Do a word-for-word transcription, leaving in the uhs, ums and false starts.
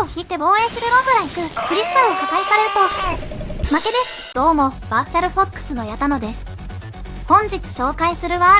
を引いて防衛するローグライク。クリスタルを破壊されると負けです。どうもバーチャルフォックスの矢田野です。本日紹介するワー